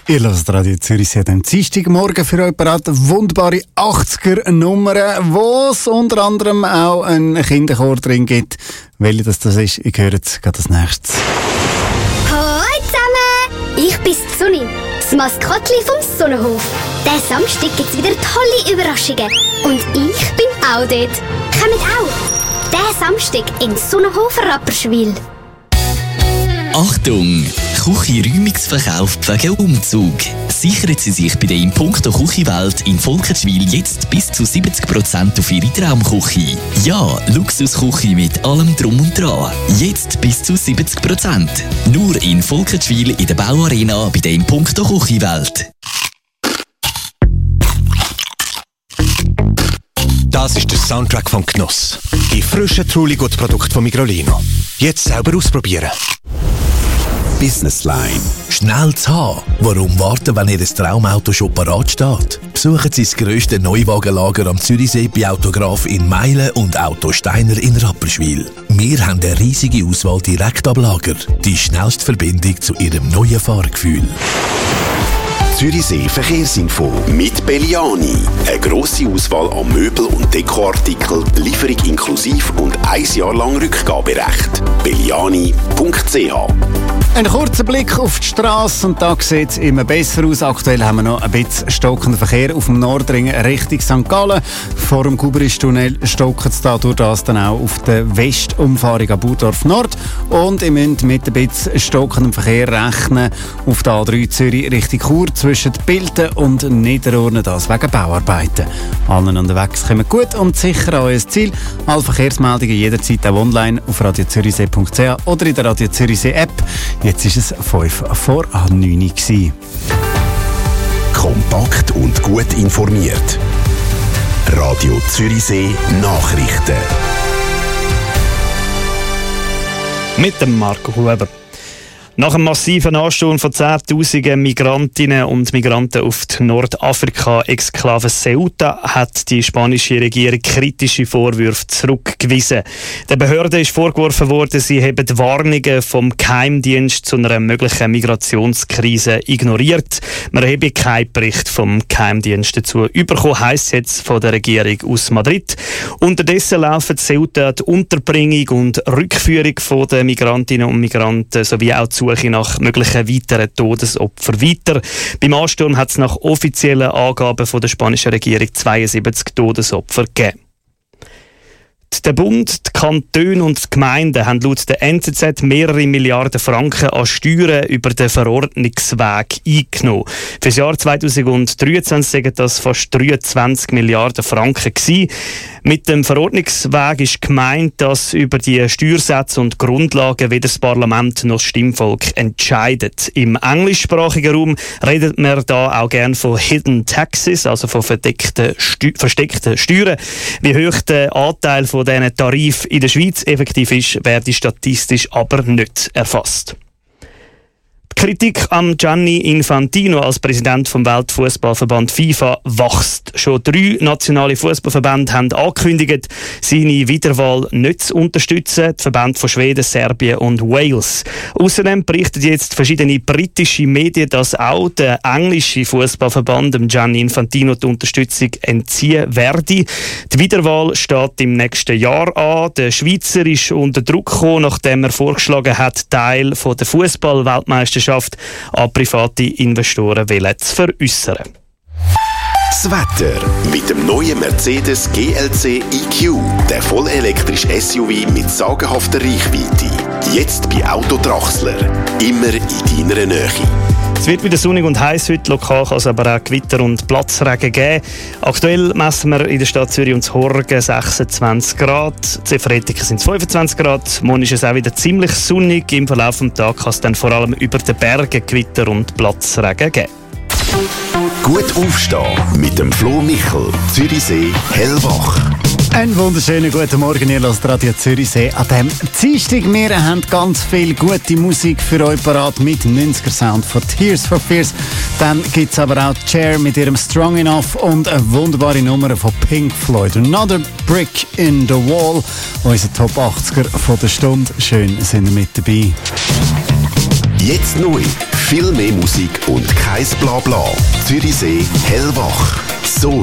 Ihr hört Radio Zürichsee am Dienstagmorgen für euch parat. Wunderbare 80er-Nummern, wo es unter anderem auch einen Kinderchor drin gibt. Welche das ist, ich höre es gerade als nächstes. Hallo zusammen, ich bin Sunni, das Maskottli vom Sonnenhof. Diesen Samstag gibt es wieder tolle Überraschungen. Und ich bin auch dort. Kommt auch. Diesen Samstag in Sonnenhof Rapperswil. Achtung! Küche-Räumungsverkauf pflegen Umzug. Sichern Sie sich bei der in puncto Küchenwelt in Volkenswil jetzt bis zu 70% auf Ihre Traumküche. Ja, Luxusküche mit allem Drum und Dran. Jetzt bis zu 70%. Nur in Volkenswil in der Bauarena bei der in puncto Küchenwelt. Das ist der Soundtrack von Genuss. Die frischen Truly-Gut-Produkte von Migrolino. Jetzt selber ausprobieren. Business Line. Schnell zu haben. Warum warten, wenn Ihr Traumauto schon parat steht? Besuchen Sie das grösste Neuwagenlager am Zürichsee bei Autograf in Meilen und Auto Steiner in Rapperswil. Wir haben eine riesige Auswahl direkt am Lager. Die schnellste Verbindung zu Ihrem neuen Fahrgefühl. Zürichsee Verkehrsinfo mit Belliani. Eine grosse Auswahl an Möbel- und Dekoartikeln, Lieferung inklusiv und 1 Jahr lang Rückgaberecht. belliani.ch. Ein kurzer Blick auf die Straße und da sieht es immer besser aus. Aktuell haben wir noch ein bisschen stockenden Verkehr auf dem Nordring Richtung St. Gallen. Vor dem Kubristunnel stockt es da durch das dann auch auf der Westumfahrung an Budorf Nord. Und ihr müsst mit ein bisschen stockendem Verkehr rechnen auf der A3 Zürich Richtung Chur zwischen Bilten und Niederurne, das wegen Bauarbeiten. Allen unterwegs kommen gut und sicher an euer Ziel. Alle Verkehrsmeldungen jederzeit auch online auf radiozürichsee.ch oder in der Radio Zürichsee App. Jetzt war es 5:09. Kompakt und gut informiert. Radio Zürichsee Nachrichten. Mit dem Marco Huber. Nach einem massiven Ansturm von 10'000 Migrantinnen und Migranten auf die Nordafrika-Exklave Ceuta hat die spanische Regierung kritische Vorwürfe zurückgewiesen. Der Behörde ist vorgeworfen worden, sie haben die Warnungen vom Geheimdienst zu einer möglichen Migrationskrise ignoriert. Man habe keinen Bericht vom Geheimdienst dazu bekommen, heisst jetzt von der Regierung aus Madrid. Unterdessen laufen Ceuta die Unterbringung und Rückführung von den Migrantinnen und Migranten sowie auch die Suche nach möglichen weiteren Todesopfern weiter. Beim Ansturm hat es nach offiziellen Angaben von der spanischen Regierung 72 Todesopfer gegeben. Der Bund, die Kantone und die Gemeinden haben laut der NZZ mehrere Milliarden Franken an Steuern über den Verordnungsweg eingenommen. Für das Jahr 2023 waren das fast 23 Milliarden Franken gewesen. Mit dem Verordnungsweg ist gemeint, dass über die Steuersätze und Grundlagen weder das Parlament noch das Stimmvolk entscheidet. Im englischsprachigen Raum redet man da auch gerne von Hidden Taxes, also von versteckten Steuern. Wie hoch der Anteil von diesen Tarifen in der Schweiz effektiv ist, werde statistisch aber nicht erfasst. Die Kritik an Gianni Infantino als Präsident vom Weltfußballverband FIFA wächst. Schon 3 nationale Fußballverbände haben angekündigt, seine Wiederwahl nicht zu unterstützen. Die Verbände von Schweden, Serbien und Wales. Außerdem berichten jetzt verschiedene britische Medien, dass auch der englische Fußballverband Gianni Infantino die Unterstützung entziehen werde. Die Wiederwahl steht im nächsten Jahr an. Der Schweizer ist unter Druck gekommen, nachdem er vorgeschlagen hat, Teil von der Fußball-Weltmeisterschaft an private Investoren zu veräussern. Das Wetter mit dem neuen Mercedes GLC EQ, der vollelektrische SUV mit sagenhafter Reichweite. Jetzt bei Auto Drachsler, immer in deiner Nähe. Es wird wieder sonnig und heiß heute, lokal kann es aber auch Gewitter und Platzregen geben. Aktuell messen wir in der Stadt Zürich und Horgen 26 Grad, in Zefretiken sind es 25 Grad. Morgen ist es auch wieder ziemlich sonnig. Im Verlauf des Tages kann es dann vor allem über den Bergen Gewitter und Platzregen geben. Gut aufstehen mit dem Flo Michel, Zürichsee, Hellwach. Einen wunderschönen guten Morgen, ihr hört Radio Zürichsee. An diesem Dienstag, wir haben ganz viel gute Musik für euch parat mit 90er Sound von Tears for Fears. Dann gibt es aber auch Cher mit ihrem Strong Enough und eine wunderbare Nummer von Pink Floyd. Another Brick in the Wall. Unser Top 80er von der Stunde. Schön, sind ihr mit dabei. Jetzt neu. Viel mehr Musik und kein Blabla. Zürichsee hellwach. So